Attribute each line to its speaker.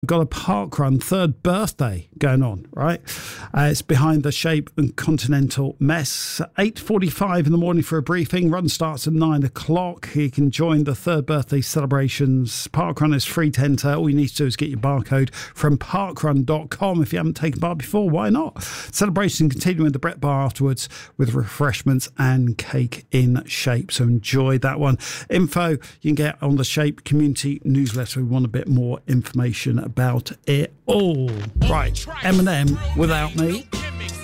Speaker 1: We've got a parkrun third birthday going on, right? It's behind the Shape and Continental Mess. 8:45 in the morning for a briefing. Run starts at 9 o'clock. You can join the third birthday celebrations. Parkrun is free to enter. All you need to do is get your barcode from parkrun.com. If you haven't taken part before, why not? Celebration continuing with the Brett Bar afterwards with refreshments and cake in Shape. So enjoy that one. Info you can get on the Shape community newsletter. We want a bit more information about it all. Right, Eminem, Without Me.